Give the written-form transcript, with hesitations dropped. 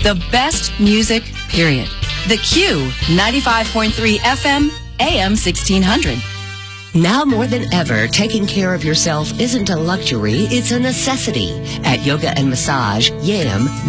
The best music, period. The Q, 95.3 FM, AM 1600. Now more than ever, taking care of yourself isn't a luxury, it's a necessity. At Yoga and Massage, YAM